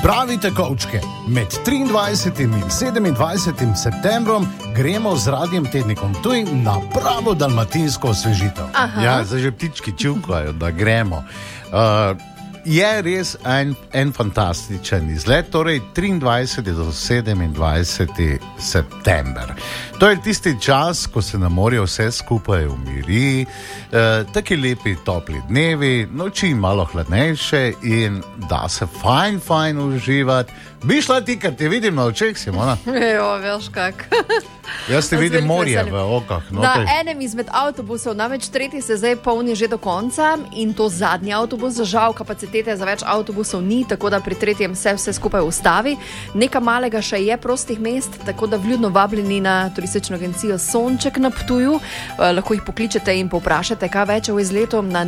Pravite kovčke, med 23. in 27. septembrom gremo z Radiem Tednikom Ptuj na pravo dalmatinsko osvežitev. Ja, zdaj že ptički čivkajo, da gremo. Je res en fantastičen izlet, torej 23. do 27. september. To je tisti čas, ko se na morju vse skupaj umiri, taki lepi topli dnevi, noči malo hladnejše in da se fajn uživati. Bi šla ti, ker te vidim na očeh, Simona? Jo, veš kak. Jaz te vidim morje v okah. Na enem izmed avtobusov, namreč tretji se zdaj polni že do konca in to zadnji avtobus, žal kapacitete za več avtobusov ni, tako da pri tretjem se vse skupaj ustavi. Nekaj malega še je prostih mest, tako da vljudno vabljeni na turistično agencijo Sonček na Ptuju. Lahko jih pokličete in povprašate, kaj več o izletu na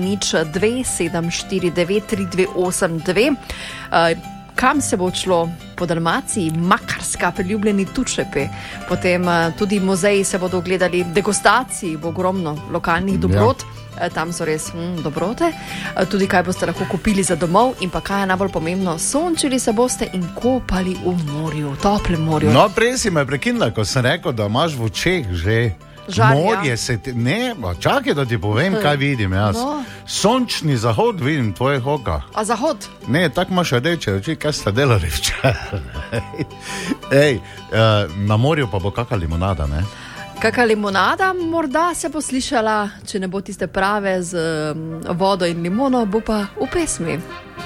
027493282. Kam se bo šlo po Dalmaciji? Makarska, priljubljeni tučepi. Potem tudi muzeji se bodo ogledali, degustaciji bo ogromno lokalnih dobrot. Ja. Tam so res dobrote. Tudi kaj boste lahko kupili za domov in pa kaj je najbolj pomembno, sončili se boste in kopali v morju, toplem morju. No, prej si me prekinila, ko sem rekel, da imaš v očeh že morje se ne, čakaj, da ti povem, kaj vidim jaz. No. Sončni zahod vidim v tvojih okah. A zahod? Ne, tako imaš rdeče oči, kaj ste delali včeraj. Ej, na morju pa bo kakšna limonada, ne? Kakšna limonada, morda se bo slišala, če ne bo tiste prave z vodo in limono, bo pa v pesmi.